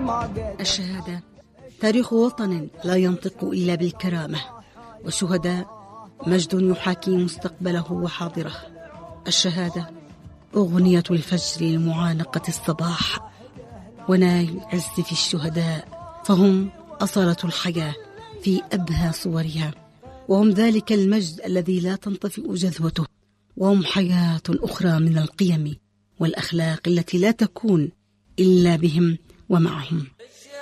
الشهادة تاريخ وطن لا ينطق إلا بالكرامة، والشهداء مجد يحاكي مستقبله وحاضره. الشهادة أغنية الفجر لمعانقة الصباح، وناي العز في الشهداء، فهم أصالة الحياة في أبهى صورها، وهم ذلك المجد الذي لا تنطفئ جذوته، وهم حياة أخرى من القيم والأخلاق التي لا تكون إلا بهم ومعهم.